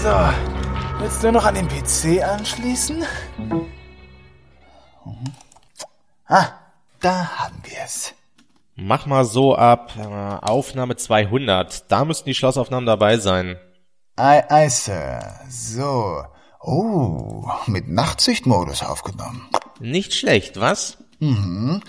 So, willst du noch an den PC anschließen? Da haben wir es. Mach mal so ab Aufnahme 200. Da müssten die Schlossaufnahmen dabei sein. Aye, Sir. So. Oh, mit Nachtsichtmodus aufgenommen. Nicht schlecht, was? Den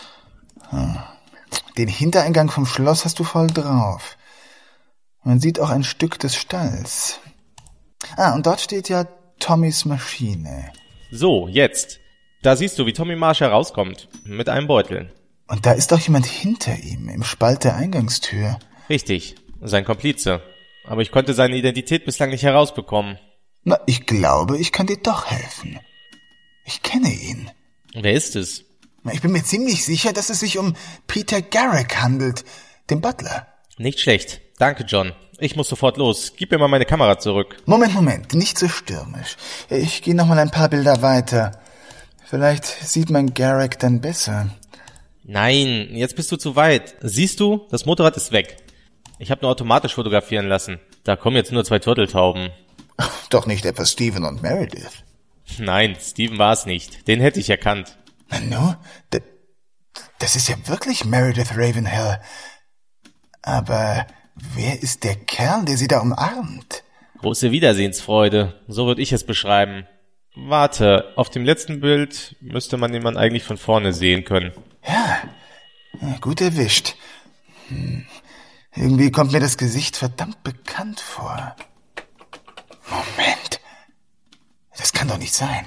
Hintereingang vom Schloss hast du voll drauf. Man sieht auch ein Stück des Stalls. Und dort steht ja Tommys Maschine. So, jetzt. Da siehst du, wie Tommy Marsh herauskommt. Mit einem Beutel. Und da ist doch jemand hinter ihm, im Spalt der Eingangstür. Richtig, sein Komplize. Aber ich konnte seine Identität bislang nicht herausbekommen. Na, ich glaube, ich kann dir doch helfen. Ich kenne ihn. Wer ist es? Ich bin mir ziemlich sicher, dass es sich um Peter Garrick handelt, den Butler. Nicht schlecht. Danke, John. Ich muss sofort los. Gib mir mal meine Kamera zurück. Moment, nicht so stürmisch. Ich gehe noch mal ein paar Bilder weiter. Vielleicht sieht man Garrick dann besser. Nein, jetzt bist du zu weit. Siehst du, das Motorrad ist weg. Ich habe nur automatisch fotografieren lassen. Da kommen jetzt nur 2 Turteltauben. Doch nicht etwa Stephen und Meredith. Nein, Stephen war es nicht. Den hätte ich erkannt. Nanu, das ist ja wirklich Meredith Ravenhill. Aber wer ist der Kerl, der sie da umarmt? Große Wiedersehensfreude, so würde ich es beschreiben. Warte, auf dem letzten Bild müsste man den Mann eigentlich von vorne sehen können. Ja, gut erwischt. Irgendwie kommt mir das Gesicht verdammt bekannt vor. Moment. Das kann doch nicht sein.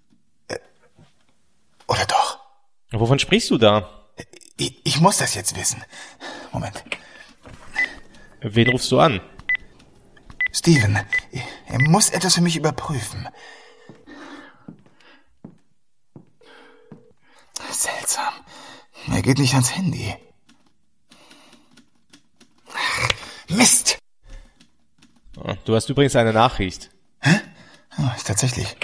Oder doch? Wovon sprichst du da? Ich muss das jetzt wissen. Moment. Wen rufst du an? Stephen, er muss etwas für mich überprüfen. Seltsam. Er geht nicht ans Handy. Mist! Du hast übrigens eine Nachricht. Hä? Oh, tatsächlich.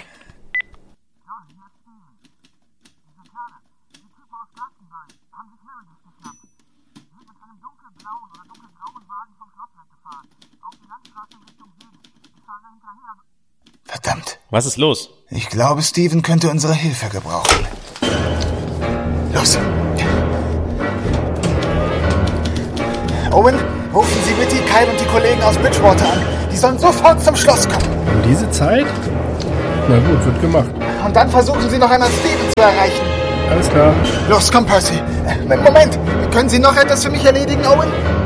Verdammt. Was ist los? Ich glaube, Stephen könnte unsere Hilfe gebrauchen. Los. Owen, rufen Sie bitte Kyle und die Kollegen aus Bridgewater an. Die sollen sofort zum Schloss kommen. Um diese Zeit? Na gut, wird gemacht. Und dann versuchen Sie noch einmal Stephen zu erreichen. Alles klar. Los, komm, Percy. Moment, können Sie noch etwas für mich erledigen, Owen?